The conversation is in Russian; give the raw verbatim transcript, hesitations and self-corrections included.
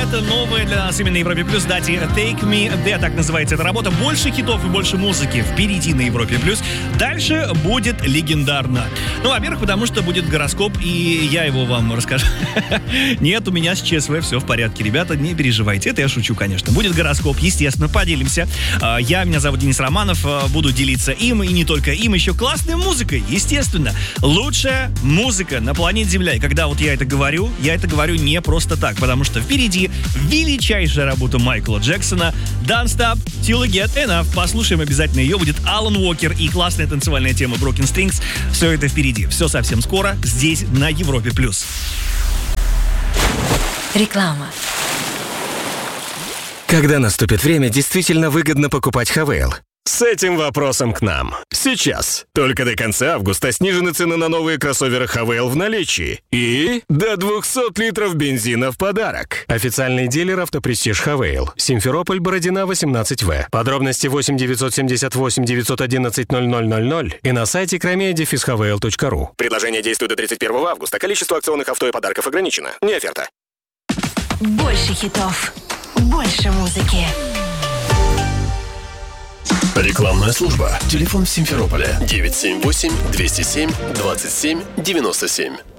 это новая для нас именно Европе Плюс. Дати Take Me There, так называется эта работа. Больше хитов и больше музыки впереди на Европе Плюс. Дальше будет легендарно. Ну, во-первых, потому что будет гороскоп, и я его вам расскажу. Нет, у меня с ЧСВ все в порядке, ребята, не переживайте. Это я шучу, конечно. Будет гороскоп, естественно, поделимся. Я, меня зовут Денис Романов, буду делиться им, и не только им, еще классной музыкой, естественно. Лучшая музыка на планете Земля. И когда вот я это говорю, я это говорю не просто так, потому что впереди величайшая работа Майкла Джексона Don't Stop Till You Get Enough. Послушаем обязательно ее. Будет Алан Уокер и классная танцевальная тема Broken Strings. Все это впереди. Все совсем скоро здесь на Европе Плюс. Реклама. Когда наступит время, действительно выгодно покупать Хавейл? С этим вопросом к нам. Сейчас. Только до конца августа снижены цены на новые кроссоверы Хавейл в наличии. И до двухсот литров бензина в подарок. Официальный дилер «Автопрестиж Хавейл». Симферополь, Бородина, восемнадцать вэ. Подробности восемь девятьсот семьдесят восемь девятьсот одиннадцать ноль ноль ноль ноль и на сайте кромея дефис хавейл точка ру. Предложение действует до тридцать первого августа. Количество акционных авто и подарков ограничено. Не оферта. Больше хитов. Больше музыки. Рекламная служба. Телефон в Симферополе девять семь восемь двести семь двадцать семь девяносто семь.